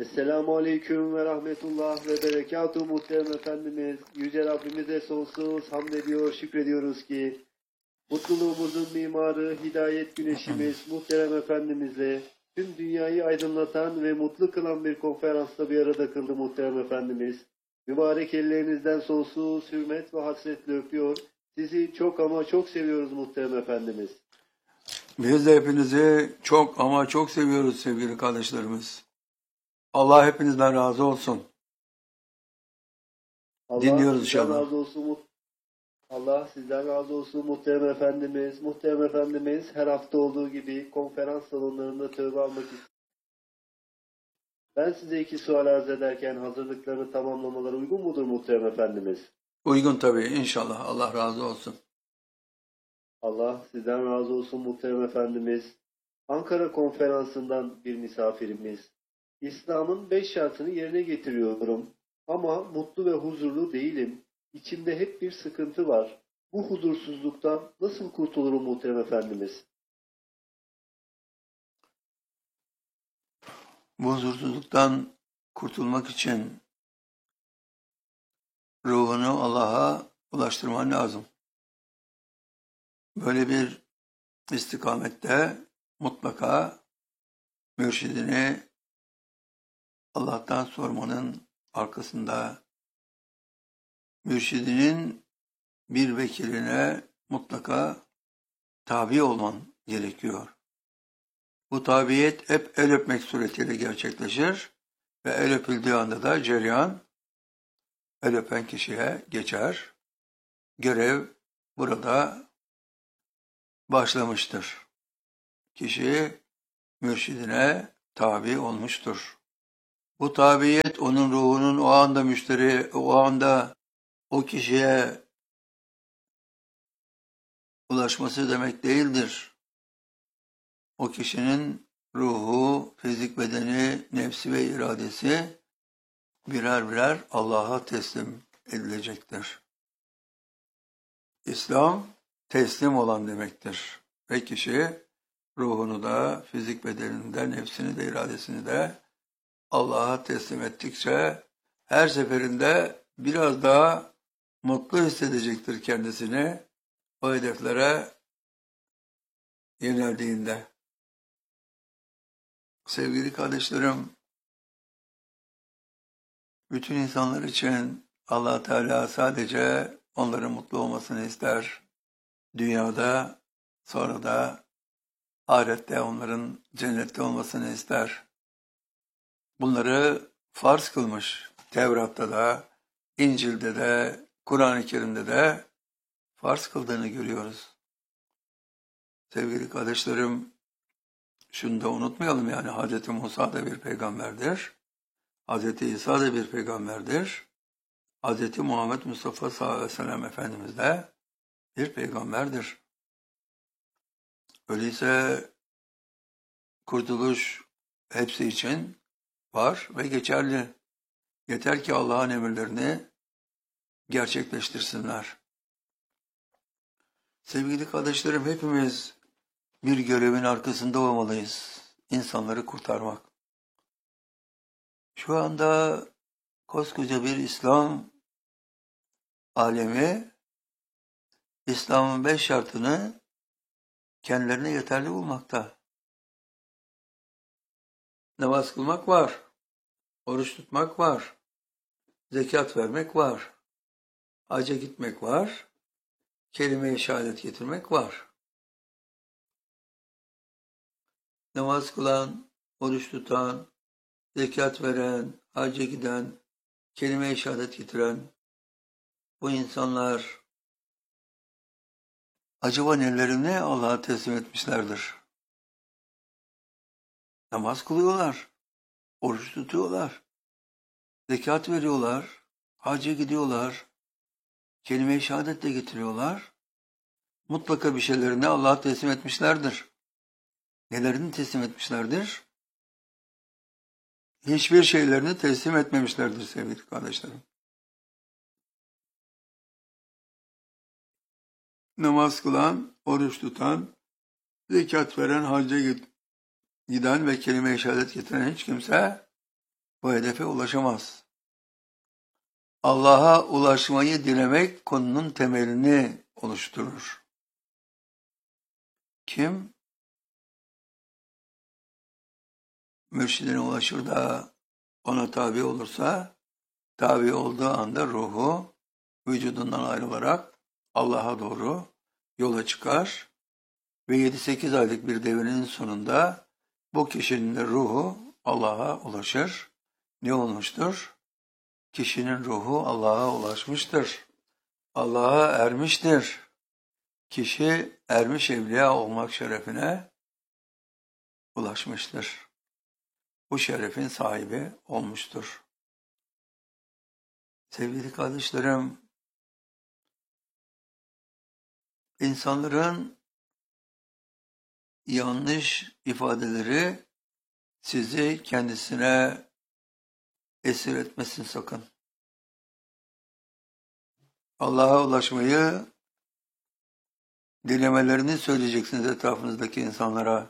Esselamu Aleyküm ve Rahmetullah ve Berekatuhu muhterem Efendimiz. Yüce Rabbimize sonsuz hamd ediyor, şükrediyoruz ki mutluluğumuzun mimarı, hidayet güneşimiz muhterem Efendimizle tüm dünyayı aydınlatan ve mutlu kılan bir konferansta bir arada kıldı muhterem Efendimiz. Mübarek ellerinizden sonsuz hürmet ve hasretle öpüyor. Sizi çok ama çok seviyoruz muhterem Efendimiz. Biz de hepinizi çok ama çok seviyoruz sevgili kardeşlerimiz. Allah hepinizden razı olsun. Dinliyoruz inşallah. Allah sizden razı olsun muhterem Efendimiz. Muhterem Efendimiz her hafta olduğu gibi konferans salonlarında tövbe almak istiyor. Ben size 2 sual arz ederken hazırlıklarını tamamlamaları uygun mudur muhterem Efendimiz? Uygun tabii inşallah. Allah razı olsun. Allah sizden razı olsun muhterem Efendimiz. Ankara konferansından bir misafirimiz. İslam'ın 5 şartını yerine getiriyorum ama mutlu ve huzurlu değilim. İçimde hep bir sıkıntı var. Bu huzursuzluktan nasıl kurtulurum muhterem Efendimiz? Bu huzursuzluktan kurtulmak için ruhunu Allah'a ulaştırman lazım. Böyle bir istikamette mutlaka mürşidini Allah'tan sormanın arkasında mürşidinin bir vekiline mutlaka tabi olman gerekiyor. Bu tabiyet hep el öpmek suretiyle gerçekleşir ve el öpüldüğü anda da cereyan el öpen kişiye geçer. Görev burada başlamıştır. Kişi mürşidine tabi olmuştur. Bu tabiyet onun ruhunun o anda o kişiye ulaşması demek değildir. O kişinin ruhu, fizik bedeni, nefsi ve iradesi birer birer Allah'a teslim edilecektir. İslam teslim olan demektir. Ve kişi ruhunu da, fizik bedenini de, nefsini de, iradesini de Allah'a teslim ettikçe her seferinde biraz daha mutlu hissedecektir kendisini o hedeflere yöneldiğinde. Sevgili kardeşlerim, bütün insanlar için Allah Teala sadece onların mutlu olmasını ister. Dünyada, sonra da ahirette onların cennette olmasını ister. Bunları farz kılmış. Tevrat'ta da, İncil'de de, Kur'an-ı Kerim'de de farz kıldığını görüyoruz. Sevgili kardeşlerim, şunu da unutmayalım, yani Hz. Musa da bir peygamberdir. Hz. İsa da bir peygamberdir. Hz. Muhammed Mustafa sallallahu aleyhi ve sellem Efendimiz de bir peygamberdir. Öyleyse kurtuluş hepsi için var ve geçerli. Yeter ki Allah'ın emirlerini gerçekleştirsinler. Sevgili kardeşlerim, hepimiz bir görevin arkasında olmalıyız. İnsanları kurtarmak. Şu anda koskoca bir İslam alemi, İslam'ın 5 şartını kendilerine yeterli bulmakta. Namaz kılmak var, oruç tutmak var, zekat vermek var, hacca gitmek var, kelime-i şehadet getirmek var. Namaz kılan, oruç tutan, zekat veren, hacca giden, kelime-i şehadet getiren bu insanlar acaba nelerini Allah'a teslim etmişlerdir? Namaz kılıyorlar, oruç tutuyorlar, zekat veriyorlar, hacca gidiyorlar, kelime-i şehadet de getiriyorlar. Mutlaka bir şeylerini Allah'a teslim etmişlerdir. Nelerini teslim etmişlerdir? Hiçbir şeylerini teslim etmemişlerdir sevgili kardeşlerim. Namaz kılan, oruç tutan, zekat veren, hacca giden ve kelime-i şehadet getiren hiç kimse bu hedefe ulaşamaz. Allah'a ulaşmayı dilemek konunun temelini oluşturur. Kim mürşidine ulaşır da ona tabi olursa, tabi olduğu anda ruhu vücudundan ayrılarak Allah'a doğru yola çıkar ve 7-8 aylık bir devrenin sonunda bu kişinin de ruhu Allah'a ulaşır. Ne olmuştur? Kişinin ruhu Allah'a ulaşmıştır. Allah'a ermiştir. Kişi ermiş evliya olmak şerefine ulaşmıştır. Bu şerefin sahibi olmuştur. Sevgili kardeşlerim, insanların yanlış ifadeleri sizi kendisine esir etmesin sakın. Allah'a ulaşmayı dilemelerini söyleyeceksiniz etrafınızdaki insanlara.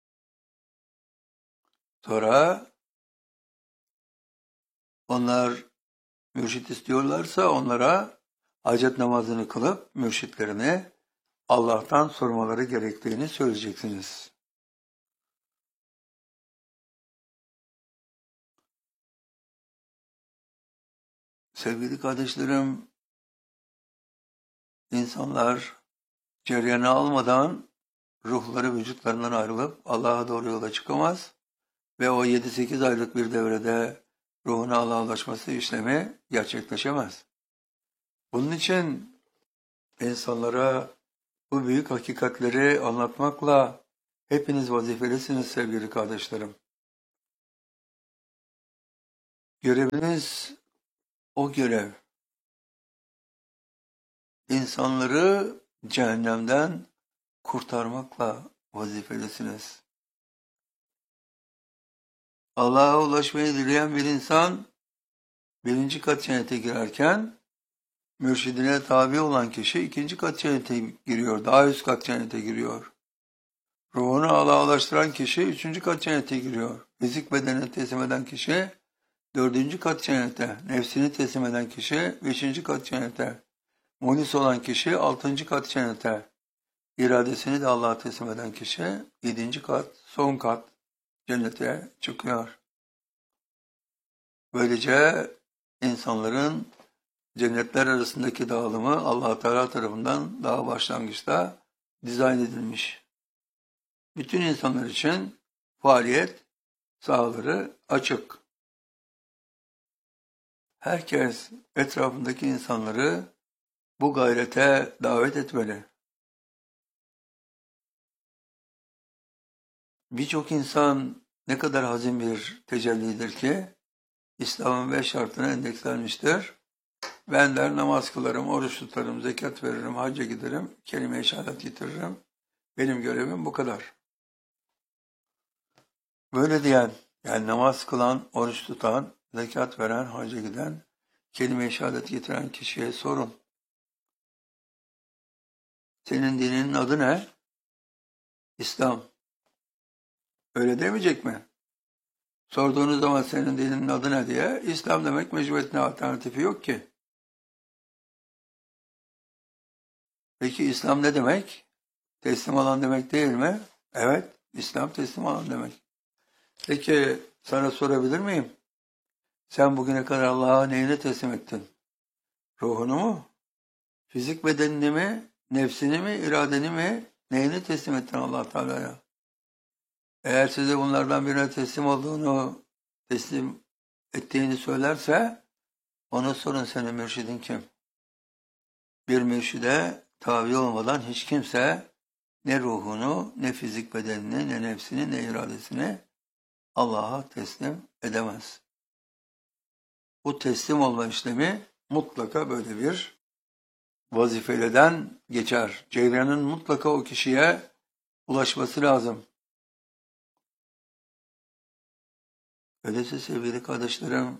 Sonra onlar mürşit istiyorlarsa onlara hacet namazını kılıp mürşitlerini Allah'tan sormaları gerektiğini söyleyeceksiniz. Sevgili kardeşlerim, insanlar ceryanı almadan ruhları vücutlarından ayrılıp Allah'a doğru yola çıkamaz ve o 7-8 aylık bir devrede ruhun Allah'a ulaşması işlemi gerçekleşemez. Bunun için insanlara bu büyük hakikatleri anlatmakla hepiniz vazifelisiniz sevgili kardeşlerim. Göreviniz o görev. İnsanları cehennemden kurtarmakla vazifelisiniz. Allah'a ulaşmayı dileyen bir insan 1. kat cennete girerken mürşidine tabi olan kişi 2. kat cennete giriyor, daha üst kat cennete giriyor. Ruhunu Allah'a ulaştıran kişi 3. kat cennete giriyor. Fizik bedenini teslim eden kişi 4. kat cennete, nefsini teslim eden kişi 5. kat cennete, muhlis olan kişi 6. kat cennete, iradesini de Allah'a teslim eden kişi 7. kat, son kat cennete çıkıyor. Böylece insanların cennetler arasındaki dağılımı Allah Teala tarafından daha başlangıçta dizayn edilmiş. Bütün insanlar için faaliyet sahaları açık. Herkes etrafındaki insanları bu gayrete davet etmeli. Birçok insan ne kadar hazin bir tecellidir ki İslam'ın 5 şartına endekslenmiştir. Ben der namaz kılarım, oruç tutarım, zekat veririm, hacca giderim, kelime-i şehadet getiririm. Benim görevim bu kadar. Böyle diyen, yani namaz kılan, oruç tutan, zekat veren, hacca giden, kelime-i şehadet getiren kişiye sorun. Senin dininin adı ne? İslam. Öyle demeyecek mi? Sorduğunuz zaman senin dininin adı ne diye, İslam demek mecburiyetine alternatifi yok ki. Peki İslam ne demek? Teslim olan demek değil mi? Evet, İslam teslim olan demek. Peki sana sorabilir miyim? Sen bugüne kadar Allah'a neyini teslim ettin? Ruhunu mu? Fizik bedenini mi? Nefsini mi? İradeni mi? Neyini teslim ettin Allah Teala'ya? Eğer size bunlardan birine teslim ettiğini söylerse ona sorun senin mürşidin kim? Bir mürşide tabi olmadan hiç kimse ne ruhunu, ne fizik bedenini, ne nefsini, ne iradesini Allah'a teslim edemez. Bu teslim olma işlemi mutlaka böyle bir vazifeleden geçer. Ceylanın mutlaka o kişiye ulaşması lazım. Öyleyse sevgili kardeşlerim,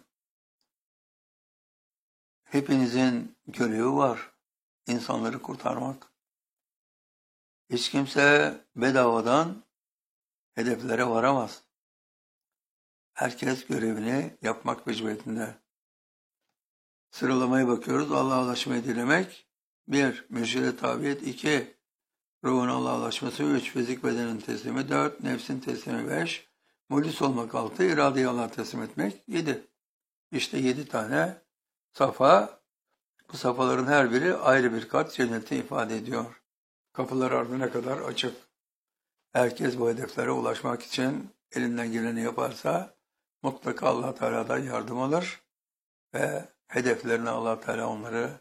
hepinizin görevi var. İnsanları kurtarmak. Hiç kimse bedavadan hedeflere varamaz. herkes görevini yapmak mecburiyetinde. Sıralamaya bakıyoruz. Allah'a ulaşmayı dilemek. 1. Mürşide tabiyet. 2. Ruhun Allah'a ulaşması. 3. Fizik bedenin teslimi. 4. Nefsin teslimi. 5. Mulis olmak. 6. İradeyi Allah'a teslim etmek. 7. İşte 7 tane safa. Bu safhaların her biri ayrı bir kat cenneti ifade ediyor. Kapılar ardına kadar açık. Herkes bu hedeflere ulaşmak için elinden geleni yaparsa mutlaka Allah Teala'dan yardım alır ve hedeflerine Allah Teala onları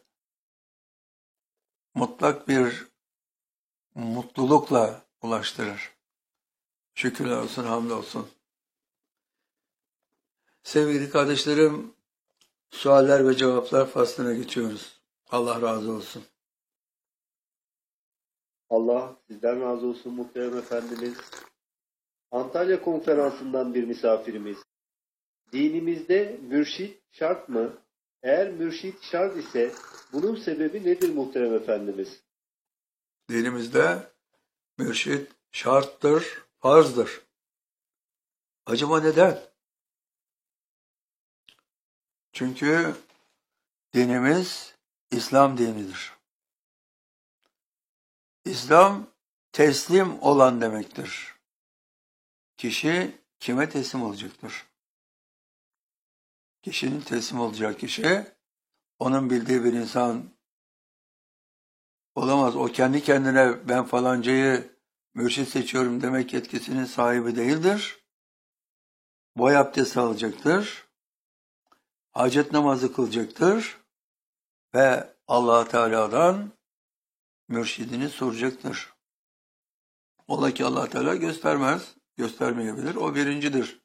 mutlak bir mutlulukla ulaştırır. Şükürler olsun, hamdolsun. Sevgili kardeşlerim, sualler ve cevaplar faslına geçiyoruz. Allah razı olsun. Allah sizden razı olsun muhterem efendimiz. Antalya konferansından bir misafirimiz. Dinimizde mürşit şart mı? Eğer mürşit şart ise bunun sebebi nedir muhterem efendimiz? Dinimizde mürşit şarttır, farzdır. Acaba neden? Çünkü dinimiz İslam dinidir. İslam teslim olan demektir. Kişi kime teslim olacaktır? Kişinin teslim olacağı kişi, onun bildiği bir insan olamaz. O kendi kendine ben falancayı mürşit seçiyorum demek yetkisinin sahibi değildir. Boy abdesti alacaktır. Hacet namazı kılacaktır. Ve Allah Teala'dan mürşidini soracaktır. Ola ki Allah Teala göstermez, göstermeyebilir. O birincidir.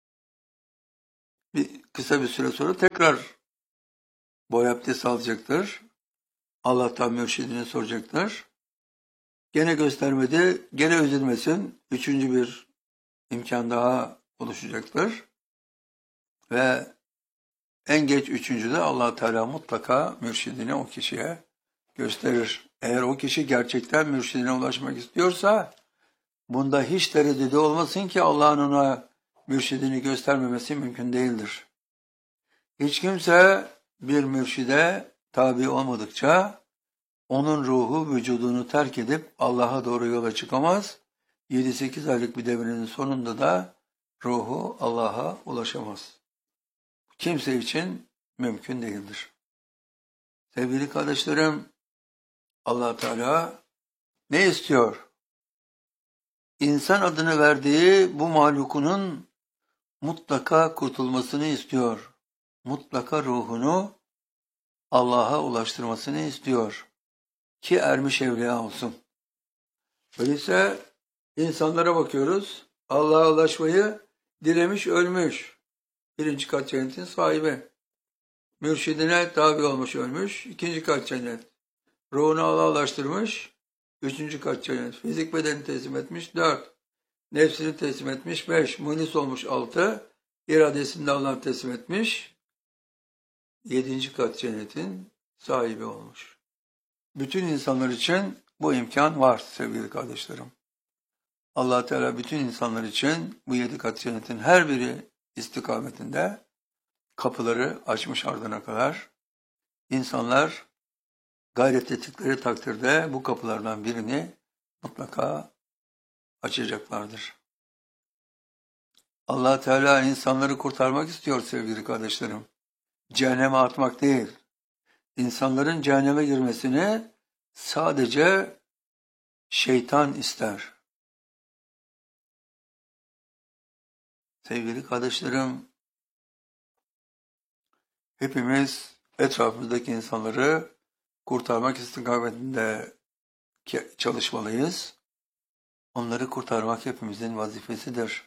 Kısa bir süre sonra tekrar boy abdesti alacaktır. Allah'tan mürşidini soracaktır. Gene göstermedi, gene üzülmesin. Üçüncü bir imkan daha oluşacaktır. Ve en geç üçüncüde Allah Teala mutlaka mürşidini o kişiye gösterir. Eğer o kişi gerçekten mürşidine ulaşmak istiyorsa bunda hiç tereddüdü olmasın ki Allah'ın ona mürşidini göstermemesi mümkün değildir. Hiç kimse bir mürşide tabi olmadıkça onun ruhu vücudunu terk edip Allah'a doğru yola çıkamaz. 7-8 aylık bir devrenin sonunda da ruhu Allah'a ulaşamaz. Kimse için mümkün değildir. Sevgili kardeşlerim, Allah Teala ne istiyor? İnsan adını verdiği bu mahlukunun mutlaka kurtulmasını istiyor. Mutlaka ruhunu Allah'a ulaştırmasını istiyor. Ki ermiş evliya olsun. Öyleyse insanlara bakıyoruz. Allah'a ulaşmayı dilemiş ölmüş. Birinci kat cennetin sahibi. Mürşidine tabi olmuş ölmüş. İkinci kat cennet. Ruhunu Allah'a ulaştırmış. Üçüncü kat cennet. Fizik bedeni teslim etmiş. 4. Nefsini teslim etmiş. 5. Munis olmuş. 6. İradesini de Allah'a teslim etmiş. 7. kat cennetin sahibi olmuş. Bütün insanlar için bu imkan var sevgili kardeşlerim. Allah Teala bütün insanlar için bu 7 kat cennetin her biri istikametinde kapıları açmış ardına kadar. İnsanlar gayret ettikleri takdirde bu kapılardan birini mutlaka açacaklardır. Allah Teala insanları kurtarmak istiyor sevgili kardeşlerim. Cehenneme atmak değil. İnsanların cehenneme girmesini sadece şeytan ister. Sevgili kardeşlerim, hepimiz etrafımızdaki insanları kurtarmak istikametinde çalışmalıyız. Onları kurtarmak hepimizin vazifesidir.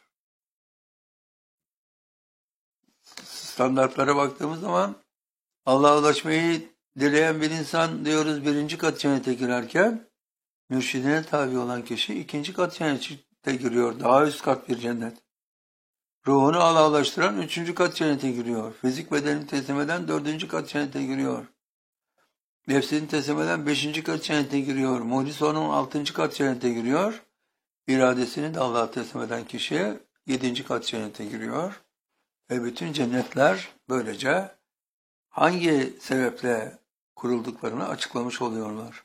Standartlara baktığımız zaman Allah'a ulaşmayı dileyen bir insan diyoruz birinci kat cennete girerken mürşidine tabi olan kişi ikinci kat cennete giriyor. Daha üst kat bir cennet. Ruhunu Allah'a ulaştıran üçüncü kat cennete giriyor. Fizik bedenini teslim eden dördüncü kat cennete giriyor. Nefsini teslim eden beşinci kat cennete giriyor. Mucizesi onun altıncı kat cennete giriyor. İradesini de Allah'a teslim eden kişi yedinci kat cennete giriyor. Ve bütün cennetler böylece hangi sebeple kurulduklarını açıklamış oluyorlar.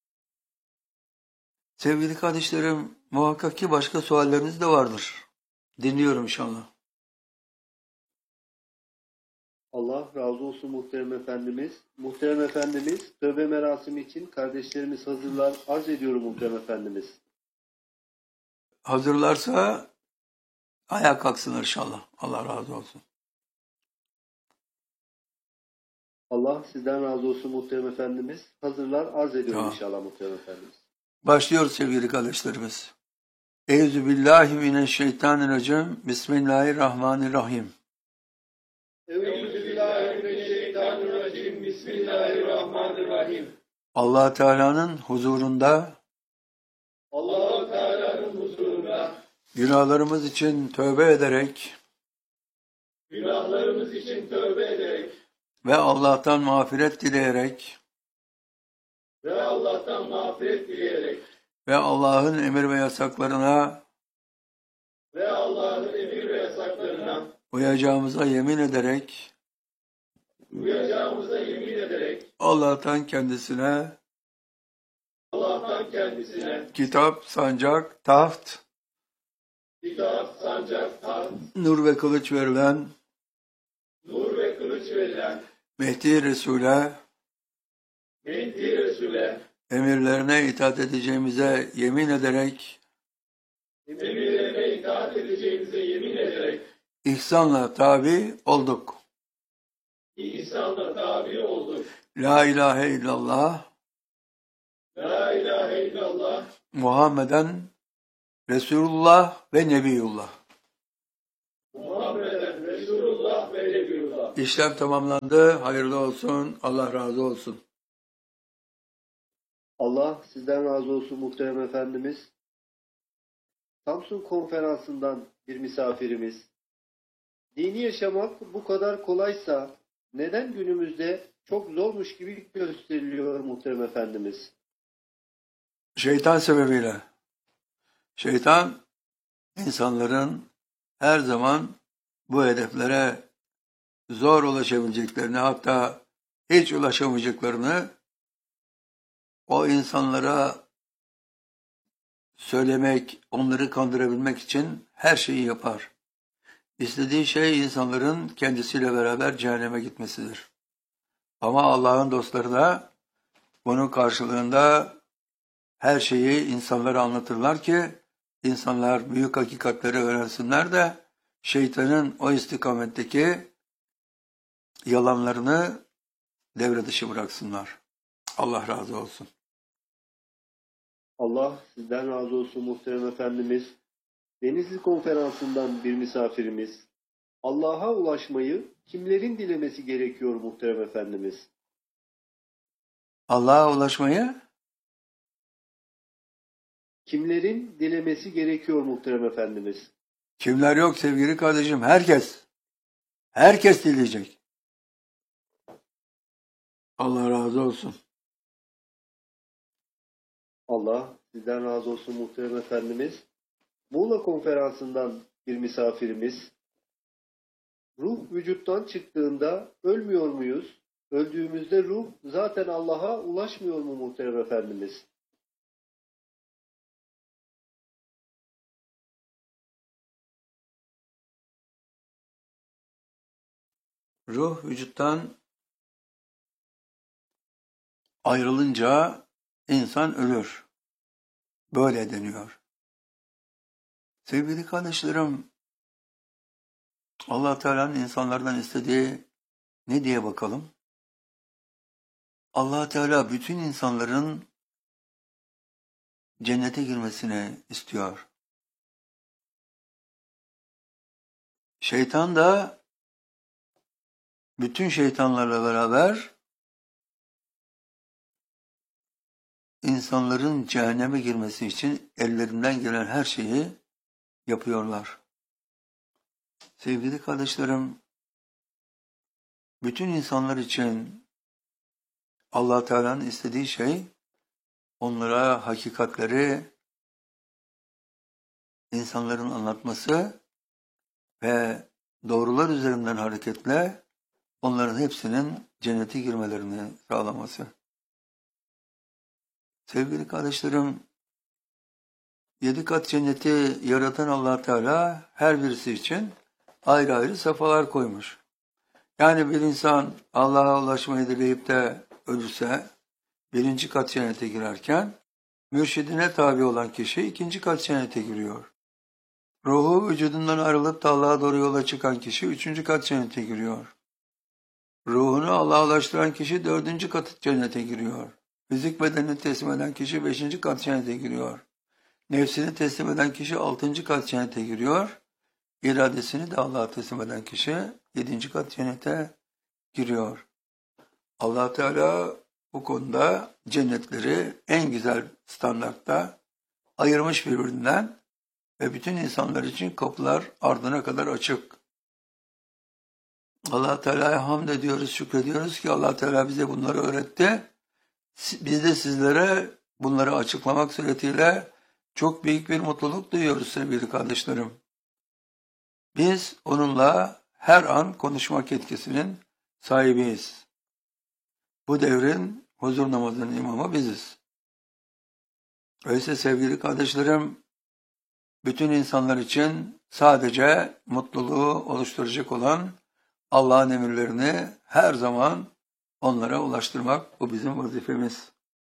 Sevgili kardeşlerim, muhakkak ki başka sualleriniz de vardır. Dinliyorum inşallah. Allah razı olsun muhterem Efendimiz. Muhterem Efendimiz, tövbe merasimi için kardeşlerimiz hazırlar. Arz ediyorum muhterem Efendimiz. Hazırlarsa ayağa kalksınlar inşallah. Allah razı olsun. Allah sizden razı olsun muhterem Efendimiz. Hazırlar. Arz ediyorum Tamam. inşallah muhterem Efendimiz. Başlıyoruz sevgili kardeşlerimiz. Euzubillahimineşşeytanirracim. Bismillahirrahmanirrahim. Euzubillahimineşşeytanirracim. Bismillahirrahmanirrahim. Allah Teala'nın huzurunda Allah-u Teala'nın huzurunda günahlarımız için tövbe ederek günahlarımız için tövbe ederek ve Allah'tan mağfiret dileyerek ve Allah'tan mağfiret dileyerek ve Allah'ın emir ve yasaklarına ve Allah'ın emir ve yasaklarına uyacağımıza yemin ederek uyacağımıza yemin ederek Allah'tan kendisine kitap, sancak, taht, kitap, sancak, taht, nur ve kılıç verilen nur ve kılıç verilen Mehdi Resul'e Mehdi Resul'e emirlerine itaat edeceğimize yemin ederek emirlerine itaat edeceğimize yemin ederek ihsanla tabi olduk. İhsanla tabi olduk. La ilahe illallah La ilahe illallah Muhammeden Resulullah ve Nebiyullah. Muhammeden Resulullah ve Nebiyullah. İşlem tamamlandı. Hayırlı olsun. Allah razı olsun. Allah sizden razı olsun muhterem Efendimiz. Samsun konferansından bir misafirimiz. Dini yaşamak bu kadar kolaysa neden günümüzde çok zormuş gibi gösteriliyor muhterem Efendimiz? Şeytan sebebiyle. Şeytan insanların her zaman bu hedeflere zor ulaşabileceklerini, hatta hiç ulaşamayacaklarını o insanlara söylemek, onları kandırabilmek için her şeyi yapar. İstediği şey insanların kendisiyle beraber cehenneme gitmesidir. Ama Allah'ın dostları da bunun karşılığında her şeyi insanlara anlatırlar ki insanlar büyük hakikatleri öğrensinler de şeytanın o istikametteki yalanlarını devre dışı bıraksınlar. Allah razı olsun. Allah sizden razı olsun muhterem Efendimiz. Denizli konferansından bir misafirimiz. Allah'a ulaşmayı kimlerin dilemesi gerekiyor muhterem Efendimiz? Allah'a ulaşmayı Kimlerin dilemesi gerekiyor muhterem Efendimiz? kimler yok sevgili kardeşim? Herkes. Herkes dileyecek. Allah razı olsun. Allah sizden razı olsun muhterem Efendimiz. Muğla konferansından bir misafirimiz. Ruh vücuttan çıktığında ölmüyor muyuz? Öldüğümüzde ruh zaten Allah'a ulaşmıyor mu muhterem Efendimiz? Ruh vücuttan ayrılınca insan ölür. Böyle deniyor. Sevgili kardeşlerim, Allah Teala'nın insanlardan istediği ne diye bakalım? Allah Teala bütün insanların cennete girmesini istiyor. Şeytan da bütün şeytanlarla beraber insanların cehenneme girmesi için ellerinden gelen her şeyi yapıyorlar. Sevgili kardeşlerim, bütün insanlar için Allah Teala'nın istediği şey onlara hakikatleri insanların anlatması ve doğrular üzerinden hareketle onların hepsinin cennete girmelerini sağlaması. Sevgili kardeşlerim, 7 kat cenneti yaratan Allah Teala her birisi için ayrı ayrı safhalar koymuş. Yani bir insan Allah'a ulaşmayı dileyip de ölürse 1. kat cennete girerken mürşidine tabi olan kişi 2. kat cennete giriyor. Ruhu vücudundan ayrılıp da Allah'a doğru yola çıkan kişi 3. kat cennete giriyor. Ruhunu Allah'a ulaştıran kişi 4. kat cennete giriyor. Fizik bedenini teslim eden kişi 5. kat cennete giriyor. Nefsini teslim eden kişi 6. kat cennete giriyor. İradesini de Allah'a teslim eden kişi 7. kat cennete giriyor. Allah Teala bu konuda cennetleri en güzel standartta ayırmış birbirinden ve bütün insanlar için kapılar ardına kadar açık. Allah Teala'ya hamd ediyoruz, şükrediyoruz ki Allah Teala bize bunları öğretti. Biz de sizlere bunları açıklamak suretiyle çok büyük bir mutluluk duyuyoruz sevgili kardeşlerim. Biz onunla her an konuşmak yetkisinin sahibiyiz. Bu devrin huzur namazının imamı biziz. Öyleyse sevgili kardeşlerim, bütün insanlar için sadece mutluluğu oluşturacak olan Allah'ın emirlerini her zaman onlara ulaştırmak bu bizim vazifemiz.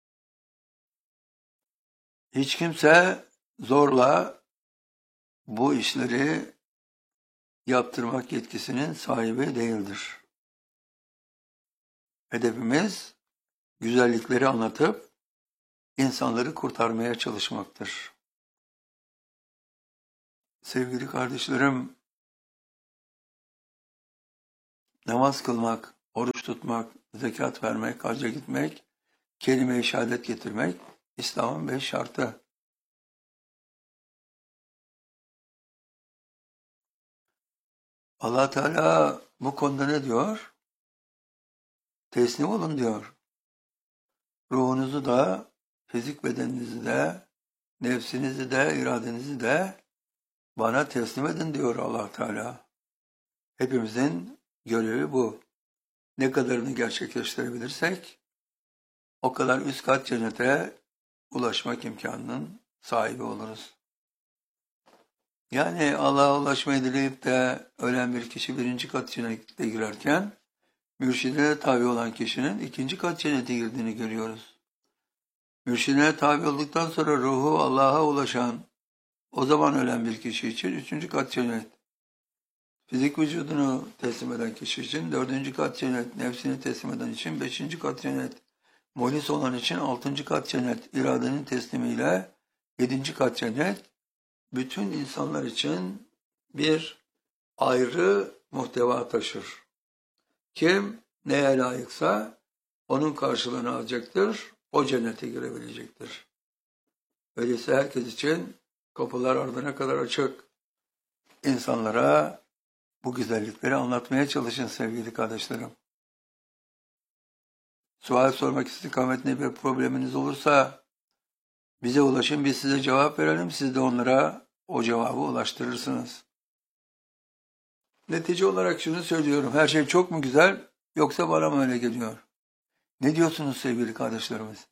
Hiç kimse zorla bu işleri yaptırmak yetkisinin sahibi değildir. Hedefimiz güzellikleri anlatıp insanları kurtarmaya çalışmaktır. Sevgili kardeşlerim, namaz kılmak, oruç tutmak, zekat vermek, hacca gitmek, kelime-i şehadet getirmek İslam'ın 5 şartı. Allah Teala bu konuda ne diyor? Teslim olun diyor. Ruhunuzu da, fizik bedeninizi de, nefsinizi de, iradenizi de bana teslim edin diyor Allah Teala. Hepimizin görevi bu. Ne kadarını gerçekleştirebilirsek o kadar üst kat cennete ulaşmak imkanının sahibi oluruz. Yani Allah'a ulaşmayı dileyip de ölen bir kişi 1. kat cennete girerken mürşidine tabi olan kişinin 2. kat cennete girdiğini görüyoruz. Mürşidine tabi olduktan sonra ruhu Allah'a ulaşan, o zaman ölen bir kişi için 3. kat cennet. Fizik vücudunu teslim eden kişi için 4. kat cennet, nefsini teslim eden için 5. kat cennet, muhlis olan için 6. kat cennet, iradenin teslimiyle 7. kat cennet, bütün insanlar için bir ayrı muhteva taşır. Kim neye layıksa onun karşılığını alacaktır, o cennete girebilecektir. Öyleyse herkes için kapılar ardına kadar açık. İnsanlara bu güzellikleri anlatmaya çalışın sevgili kardeşlerim. Sual sormak istikametinde bir probleminiz olursa bize ulaşın, biz size cevap verelim, siz de onlara o cevabı ulaştırırsınız. Netice olarak şunu söylüyorum, her şey çok mu güzel yoksa bana mı öyle geliyor? Ne diyorsunuz sevgili kardeşlerimiz?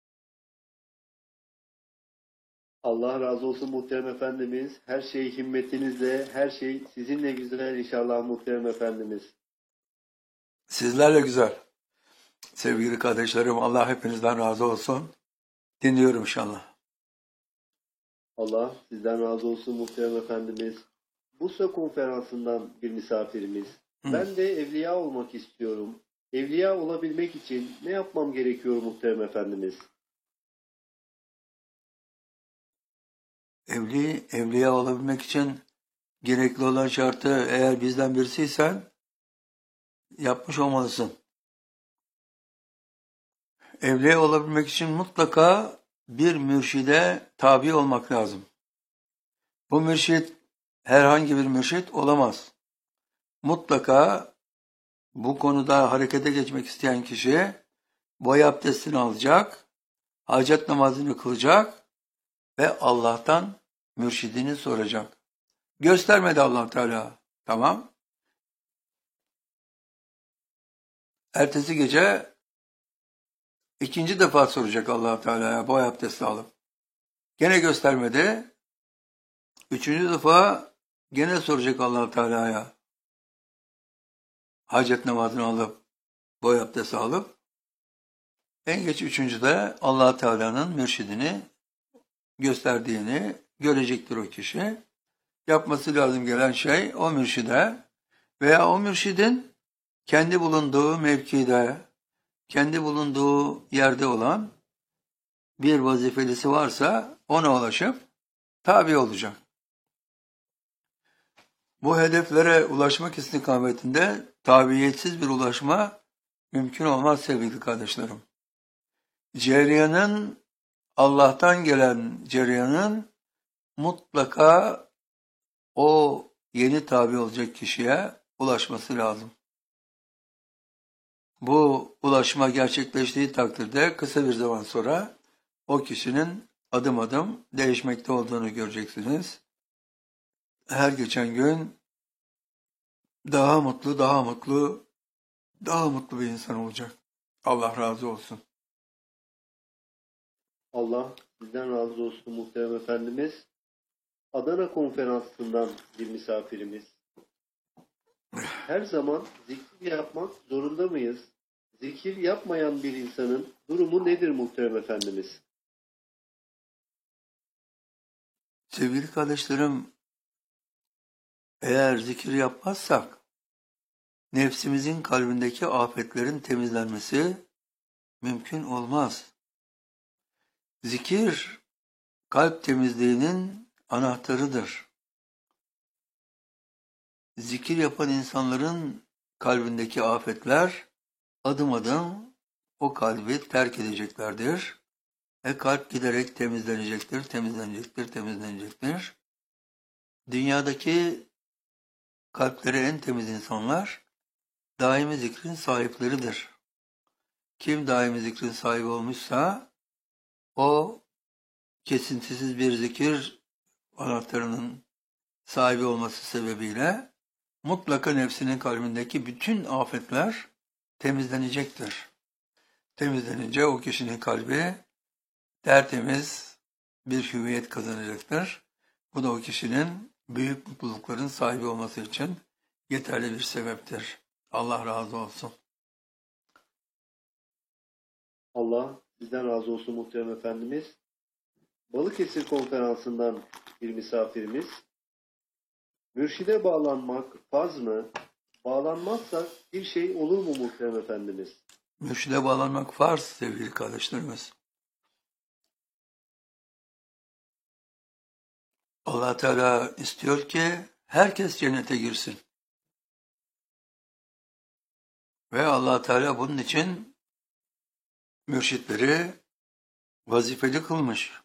Allah razı olsun muhterem efendimiz. Her şey himmetinizle, her şey sizinle güzel inşallah muhterem efendimiz. Sizlerle güzel. Sevgili kardeşlerim, Allah hepinizden razı olsun. Dinliyorum inşallah. Allah sizden razı olsun muhterem efendimiz. Bursa konferansından bir misafirimiz. Ben de evliya olmak istiyorum. Evliya olabilmek için ne yapmam gerekiyor muhterem efendimiz? Evliya olabilmek için gerekli olan şartı eğer bizden birisiysen yapmış olmalısın. Evliya olabilmek için mutlaka bir mürşide tabi olmak lazım. Bu mürşit herhangi bir mürşit olamaz. Mutlaka bu konuda harekete geçmek isteyen kişi boy abdestini alacak, hacet namazını kılacak ve Allah'tan mürşidini soracak. Göstermedi Allah Teala. Tamam. Ertesi gece ikinci defa soracak Allah Teala'ya boy abdesti alıp. Gene göstermedi. Üçüncü defa gene soracak Allah Teala'ya. Hacet namazını alıp, boy abdesti alıp. En geç üçüncüde Allah Teala'nın mürşidini gösterdiğini görecektir o kişi. Yapması lazım gelen şey o mürşide veya o mürşidin kendi bulunduğu mevkide, kendi bulunduğu yerde olan bir vazifelisi varsa ona ulaşıp tabi olacak. Bu hedeflere ulaşmak istikametinde tabiiyetsiz bir ulaşma mümkün olmaz sevgili kardeşlerim. Cereyanın, Allah'tan gelen cereyanın mutlaka o yeni tabi olacak kişiye ulaşması lazım. Bu ulaşma gerçekleştiği takdirde kısa bir zaman sonra o kişinin adım adım değişmekte olduğunu göreceksiniz. Her geçen gün daha mutlu, daha mutlu, daha mutlu bir insan olacak. Allah razı olsun. Allah sizden razı olsun muhterem efendimiz. Adana konferansından bir misafirimiz. Her zaman zikir yapmak zorunda mıyız? Zikir yapmayan bir insanın durumu nedir muhterem efendimiz? Sevgili kardeşlerim, eğer zikir yapmazsak, nefsimizin kalbindeki afetlerin temizlenmesi mümkün olmaz. Zikir, kalp temizliğinin anahtarıdır. Zikir yapan insanların kalbindeki afetler adım adım o kalbi terk edeceklerdir. Ve kalp giderek temizlenecektir, temizlenecektir, temizlenecektir. Dünyadaki kalpleri en temiz insanlar daimi zikrin sahipleridir. Kim daimi zikrin sahibi olmuşsa o kesintisiz bir zikir anahtarının sahibi olması sebebiyle mutlaka nefsinin kalbindeki bütün afetler temizlenecektir. Temizlenince o kişinin kalbi tertemiz bir hüviyet kazanacaktır. Bu da o kişinin büyük mutlulukların sahibi olması için yeterli bir sebeptir. Allah razı olsun. Allah sizden razı olsun muhterem efendimiz. Balıkesir konferansından bir misafirimiz. Mürşide bağlanmak farz mı? Bağlanmazsak bir şey olur mu muhterem efendimiz? Mürşide bağlanmak farz sevgili kardeşlerimiz. Allah Teala istiyor ki herkes cennete girsin. Ve Allah Teala bunun için mürşitleri vazifeli kılmış.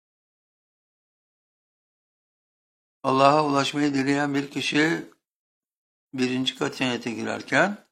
Allah'a ulaşmayı dileyen bir kişi birinci kat cennete girerken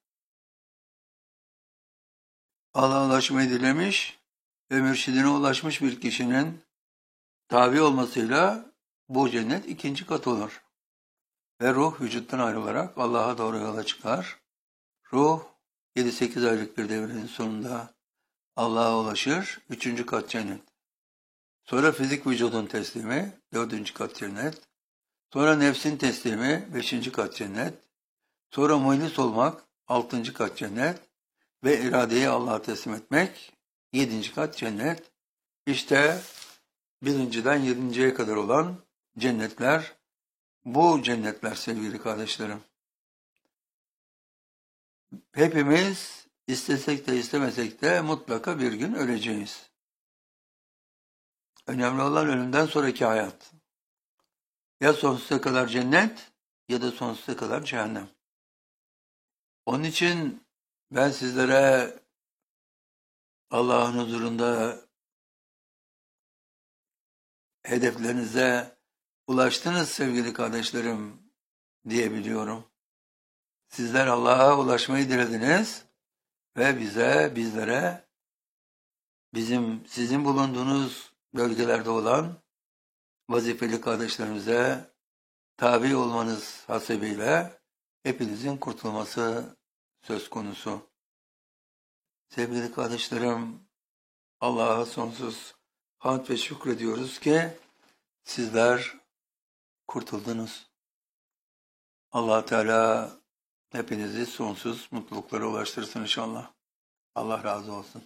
Allah'a ulaşmayı dilemiş ve mürşidine ulaşmış bir kişinin tabi olmasıyla bu cennet ikinci kat olur. Ve ruh vücuttan ayrılarak Allah'a doğru yola çıkar. Ruh 7-8 aylık bir devrenin sonunda Allah'a ulaşır. Üçüncü kat cennet. Sonra fizik vücudun teslimi, dördüncü kat cennet. Sonra nefsin teslimi, beşinci kat cennet. Sonra muhlis olmak, altıncı kat cennet. Ve iradeyi Allah'a teslim etmek, yedinci kat cennet. İşte birinciden yedinciye kadar olan cennetler, bu cennetler sevgili kardeşlerim. Hepimiz istesek de istemesek de mutlaka bir gün öleceğiz. Önemli olan ölümden sonraki hayat. Ya sonsuza kadar cennet ya da sonsuza kadar cehennem. Onun için ben sizlere Allah'ın huzurunda hedeflerinize ulaştınız sevgili kardeşlerim diyebiliyorum. Sizler Allah'a ulaşmayı dilediniz ve bizlere, sizin bulunduğunuz bölgelerde olan vazifeli kardeşlerimize tabi olmanız hasebiyle hepinizin kurtulması söz konusu. Sevgili kardeşlerim, Allah'a sonsuz hamd ve şükrediyoruz ki sizler kurtuldunuz. Allah Teala hepinizi sonsuz mutluluklara ulaştırsın inşallah. Allah razı olsun.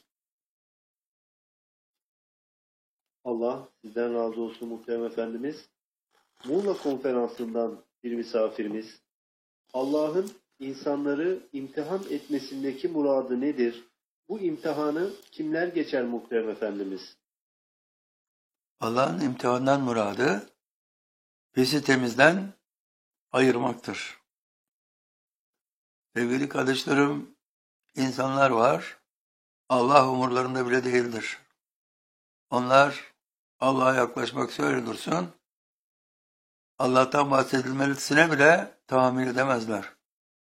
Allah sizden razı olsun muhterem efendimiz. Muğla konferansından bir misafirimiz. Allah'ın insanları imtihan etmesindeki muradı nedir? Bu imtihanı kimler geçer muhterem efendimiz? Allah'ın imtihandan muradı pisi temizden ayırmaktır. Sevgili kardeşlerim, insanlar var, Allah umurlarında bile değildir. Onlar Allah'a yaklaşmak şöyle dursun, Allah'tan bahsedilmesine bile tahammül edemezler.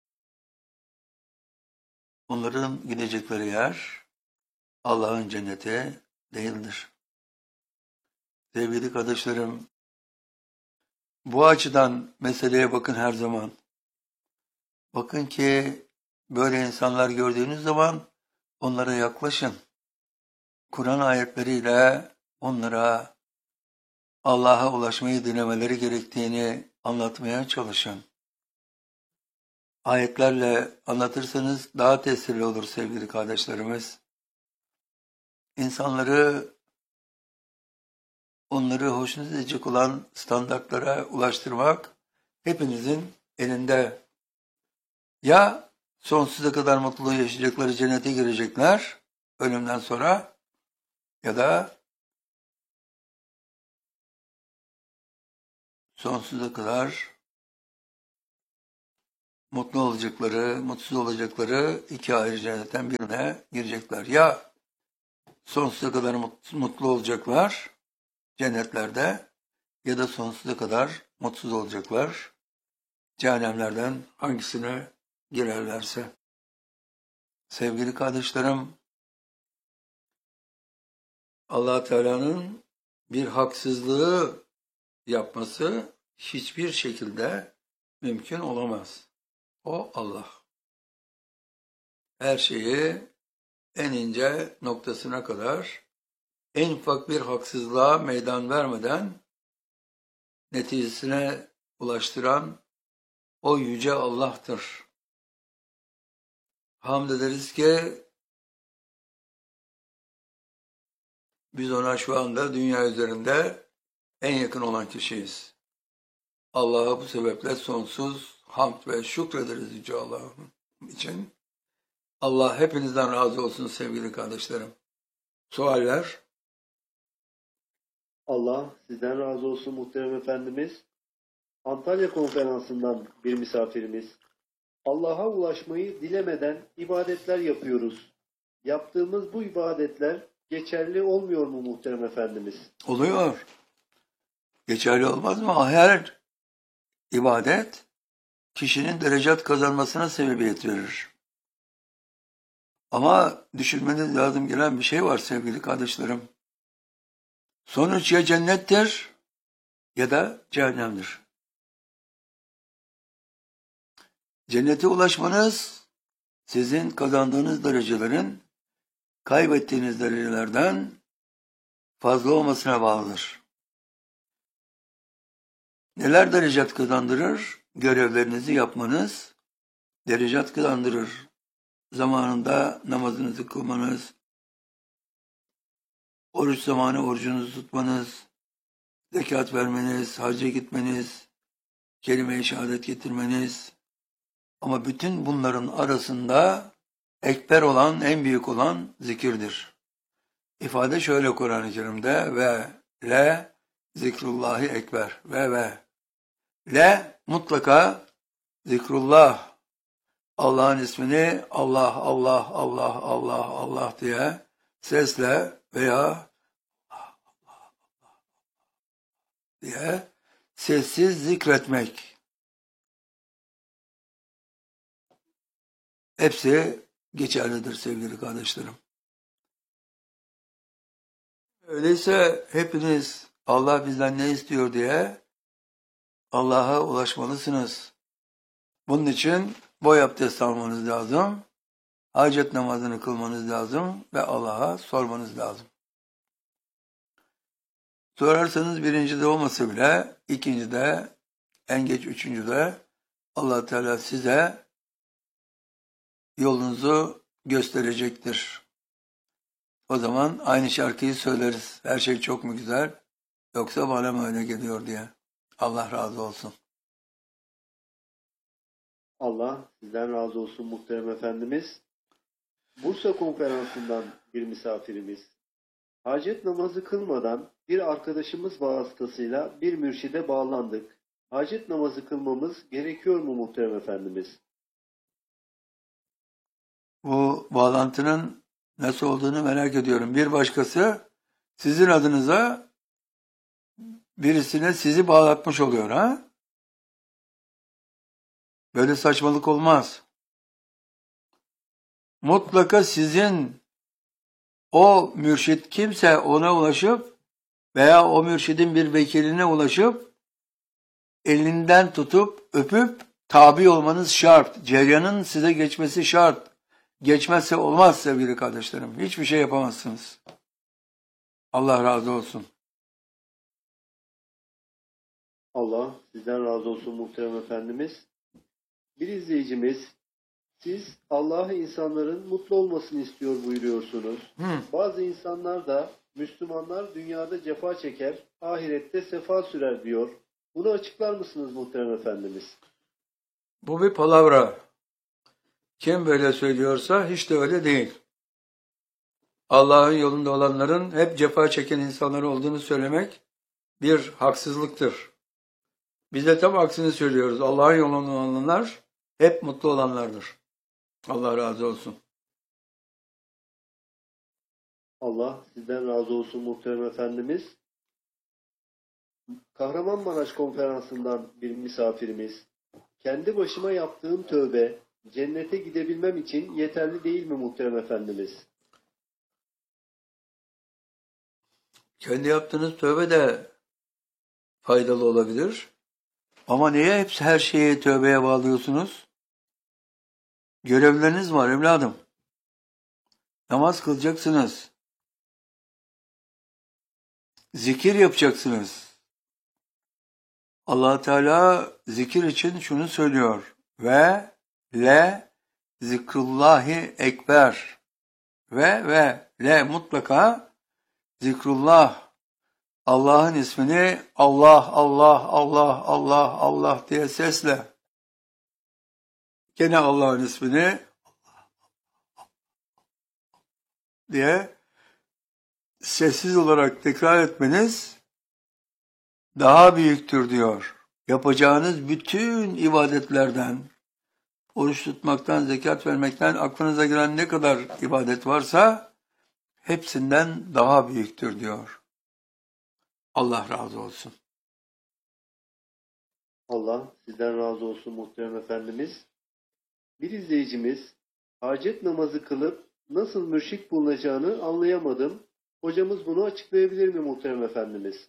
Onların gidecekleri yer Allah'ın cenneti değildir. Sevgili kardeşlerim, bu açıdan meseleye bakın her zaman. Bakın ki böyle insanlar gördüğünüz zaman onlara yaklaşın. Kur'an ayetleriyle onlara Allah'a ulaşmayı denemeleri gerektiğini anlatmaya çalışın. Ayetlerle anlatırsanız daha tesirli olur sevgili kardeşlerimiz. Onları hoşnut edecek olan standartlara ulaştırmak hepinizin elinde. Ya sonsuza kadar mutluluğu yaşayacakları cennete girecekler ölümden sonra ya da sonsuza kadar mutlu olacakları, mutsuz olacakları iki ayrı cennetten birine girecekler. Ya sonsuza kadar mutlu olacaklar cennetlerde ya da sonsuza kadar mutsuz olacaklar cehennemlerden hangisine girerlerse. Sevgili kardeşlerim, Allah Teala'nın bir haksızlığı yapması hiçbir şekilde mümkün olamaz. O Allah. Her şeyi en ince noktasına kadar en ufak bir haksızlığa meydan vermeden neticesine ulaştıran o yüce Allah'tır. Hamd ederiz ki biz ona şu anda dünya üzerinde en yakın olan kişiyiz. Allah'a bu sebeple sonsuz hamd ve şükrederiz yüce Allah'ın için. Allah hepinizden razı olsun sevgili kardeşlerim. Sualler? Allah sizden razı olsun muhterem efendimiz. Antalya konferansından bir misafirimiz. Allah'a ulaşmayı dilemeden ibadetler yapıyoruz. Yaptığımız bu ibadetler geçerli olmuyor mu muhterem efendimiz? Oluyor. Geçerli olmaz mı? Her ibadet kişinin derecat kazanmasına sebebiyet verir. Ama düşünmeniz lazım gelen bir şey var sevgili kardeşlerim. Sonuç ya cennettir ya da cehennemdir. Cennete ulaşmanız sizin kazandığınız derecelerin kaybettiğiniz derecelerden fazla olmasına bağlıdır. Neler derecat kazandırır? Görevlerinizi yapmanız derecat kazandırır. Zamanında namazınızı kılmanız, oruç zamanı orucunuzu tutmanız, zekat vermeniz, hacca gitmeniz, kelime-i şehadet getirmeniz. Ama bütün bunların arasında ekber olan, en büyük olan zikirdir. İfade şöyle Kur'an-ı Kerim'de ve le zikrullahi ekber ve le mutlaka zikrullah. Allah'ın ismini Allah, Allah, Allah, Allah, Allah diye sesle veya diye sessiz zikretmek. Hepsi geçerlidir sevgili kardeşlerim. Öyleyse hepiniz Allah bizden ne istiyor diye Allah'a ulaşmalısınız. Bunun için boy abdest almanız lazım. hacet namazını kılmanız lazım ve Allah'a sormanız lazım. Sorarsanız birincide olmasa bile ikincide, en geç üçüncüde Allah Teala size yolunuzu gösterecektir. O zaman aynı şarkıyı söyleriz. Her şey çok mu güzel yoksa bana mı öyle geliyor diye. Allah razı olsun. Allah sizden razı olsun muhterem efendimiz. Bursa konferansından bir misafirimiz. Hacet namazı kılmadan bir arkadaşımız vasıtasıyla bir mürşide bağlandık. Hacet namazı kılmamız gerekiyor mu muhterem efendimiz? Bu bağlantının nasıl olduğunu merak ediyorum. Bir başkası sizin adınıza birisine sizi bağlatmış oluyor ha? Böyle saçmalık olmaz. Mutlaka sizin o mürşit kimse ona ulaşıp veya o mürşidin bir vekiline ulaşıp elinden tutup öpüp tabi olmanız şart. Ceryanın size geçmesi şart. Geçmezse olmaz sevgili kardeşlerim. Hiçbir şey yapamazsınız. Allah razı olsun. Allah sizden razı olsun muhterem efendimiz. Bir izleyicimiz, siz Allah'ı insanların mutlu olmasını istiyor buyuruyorsunuz. Bazı insanlar da Müslümanlar dünyada cefa çeker, ahirette sefa sürer diyor. Bunu açıklar mısınız muhterem efendimiz? Bu bir palavra. Kim böyle söylüyorsa hiç de öyle değil. Allah'ın yolunda olanların hep cefa çeken insanlar olduğunu söylemek bir haksızlıktır. Biz de tam aksini söylüyoruz. Allah'ın yolunda olanlar hep mutlu olanlardır. Allah razı olsun. Allah sizden razı olsun muhterem efendimiz. Kahramanmaraş konferansından bir misafirimiz. Kendi başıma yaptığım tövbe cennete gidebilmem için yeterli değil mi muhterem efendimiz? Kendi yaptığınız tövbe de faydalı olabilir. Ama niye hepsi her şeyi tövbeye bağlıyorsunuz? Görevleriniz var evladım. Namaz kılacaksınız. Zikir yapacaksınız. Allah Teala zikir için şunu söylüyor. Ve le zikrullahi ekber. Ve le mutlaka zikrullah. Allah'ın ismini Allah, Allah, Allah, Allah, Allah diye sesle. Gene Allah'ın ismini diye sessiz olarak tekrar etmeniz daha büyüktür diyor. Yapacağınız bütün ibadetlerden, oruç tutmaktan, zekat vermekten, aklınıza gelen ne kadar ibadet varsa hepsinden daha büyüktür diyor. Allah razı olsun. Allah sizden razı olsun muhterem efendimiz. Bir izleyicimiz, hacet namazı kılıp nasıl mürşit bulunacağını anlayamadım. Hocamız bunu açıklayabilir mi muhterem efendimiz?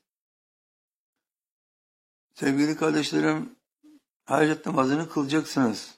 Sevgili kardeşlerim, hacet namazını kılacaksınız.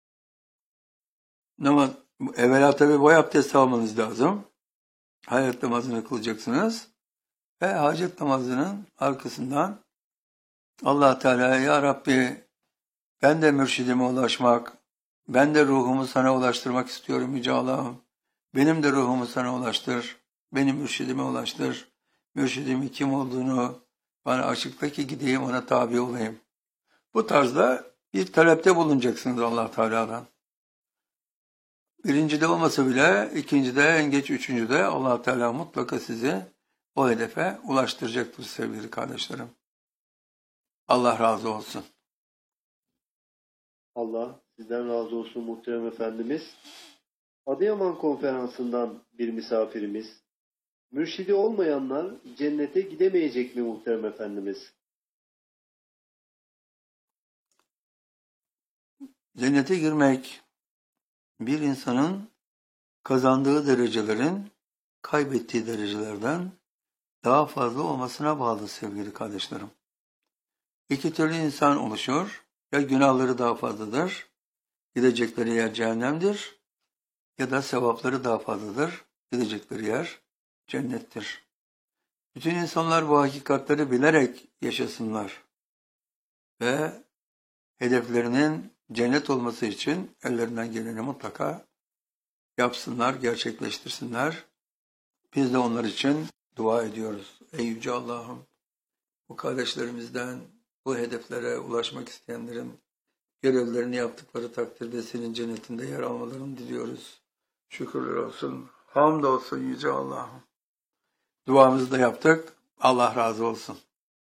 Evvela tabi boy abdesti almanız lazım. Hacet namazını kılacaksınız. Ve hacet namazının arkasından Allah Teala, Ya Rabbi, ben de mürşidime ulaşmak, ben de ruhumu sana ulaştırmak istiyorum Yüce Allah'ım. Benim de ruhumu sana ulaştır, benim mürşidime ulaştır. Mürşidimin kim olduğunu bana açıkla ki gideyim ona tabi olayım. Bu tarzda bir talepte bulunacaksınız Allah Teala'dan. Birincide olmasa bile ikincide, en geç üçüncüde Allah Teala mutlaka sizi o hedefe ulaştıracaktır sevgili kardeşlerim. Allah razı olsun. Allah sizden razı olsun muhterem efendimiz. Adıyaman konferansından bir misafirimiz. Mürşidi olmayanlar cennete gidemeyecek mi muhterem efendimiz? Cennete girmek bir insanın kazandığı derecelerin kaybettiği derecelerden daha fazla olmasına bağlı sevgili kardeşlerim. İki türlü insan oluşur. Ya günahları daha fazladır, gidecekleri yer cehennemdir. ya da sevapları daha fazladır. Gidecekleri yer cennettir. Bütün insanlar bu hakikatleri bilerek yaşasınlar ve hedeflerinin cennet olması için ellerinden geleni mutlaka yapsınlar, gerçekleştirsinler. Biz de onlar için dua ediyoruz. Ey Yüce Allah'ım, bu kardeşlerimizden bu hedeflere ulaşmak isteyenlerin görevlerini yaptıkları takdirde senin cennetinde yer almalarını diliyoruz. Şükürler olsun, hamd olsun Yüce Allah'ım. Duamızı da yaptık. Allah razı olsun.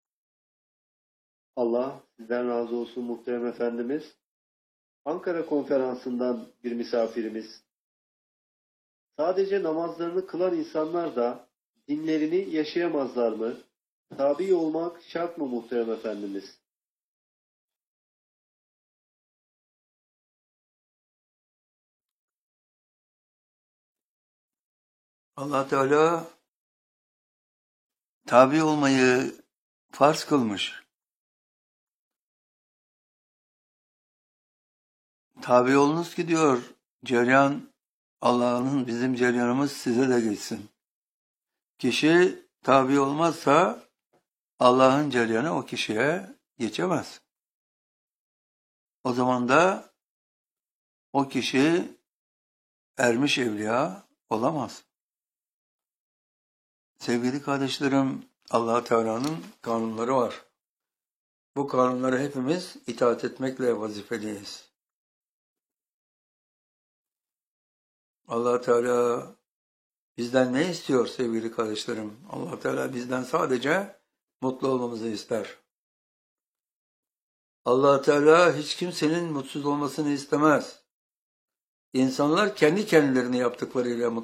Allah sizden razı olsun muhterem efendimiz. Ankara konferansından bir misafirimiz. Sadece namazlarını kılan insanlar da dinlerini yaşayamazlar mı? Tabi olmak şart mı muhterem efendimiz? Allah Teala tabi olmayı farz kılmış. Tabi olunuz ki diyor, cereyan Allah'ın bizim cereyanımız size de geçsin. Kişi tabi olmazsa Allah'ın cereyanı o kişiye geçemez. O zaman da o kişi ermiş evliya olamaz. Sevgili kardeşlerim, Allah Teala'nın kanunları var. Bu kanunlara hepimiz itaat etmekle vazifeliyiz. Allah Teala bizden ne istiyor sevgili kardeşlerim? Allah Teala bizden sadece mutlu olmamızı ister. Allah Teala hiç kimsenin mutsuz olmasını istemez. İnsanlar kendi kendilerini yaptıklarıyla mutlu